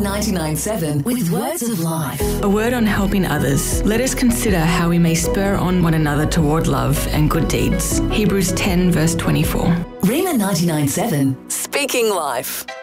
99.7 with Words of Life. A word on helping others. Let us consider how we may spur on one another toward love and good deeds. Hebrews 10 verse 24. Rima 99.7, Speaking Life.